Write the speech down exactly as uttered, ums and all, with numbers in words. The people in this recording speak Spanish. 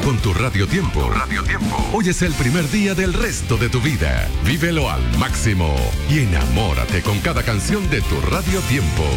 con tu Radio Tiempo. Tu Radio Tiempo. Hoy es el primer día del resto de tu vida. Vívelo al máximo y enamórate con cada canción de tu Radio Tiempo.